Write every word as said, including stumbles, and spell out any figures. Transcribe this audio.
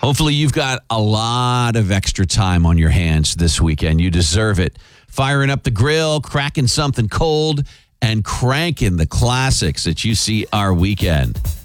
Hopefully you've got a lot of extra time on your hands this weekend. You deserve it. Firing up the grill, cracking something cold, and cranking the classics at U C R Weekend.